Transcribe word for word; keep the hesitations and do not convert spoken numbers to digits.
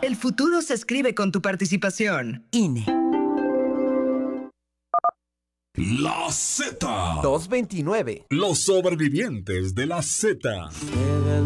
El futuro se escribe con tu participación. I N E. La Z. dos veintinueve. Los sobrevivientes de la Z.